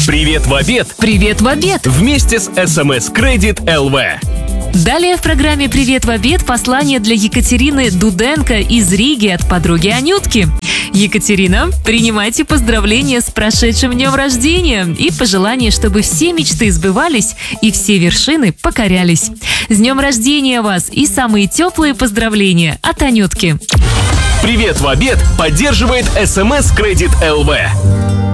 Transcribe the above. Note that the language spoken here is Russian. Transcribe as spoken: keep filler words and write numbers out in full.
Привет в обед Привет в обед! вместе с эс эм эс Credit эл ви. Далее в программе «Привет в обед» послание для Екатерины Дуденко из Риги от подруги Анютки. Екатерина, принимайте поздравления с прошедшим днем рождения и пожелания, чтобы все мечты сбывались и все вершины покорялись. С днем рождения вас и самые теплые поздравления от Анютки. Привет в обед поддерживает эс эм эс Credit эл ви.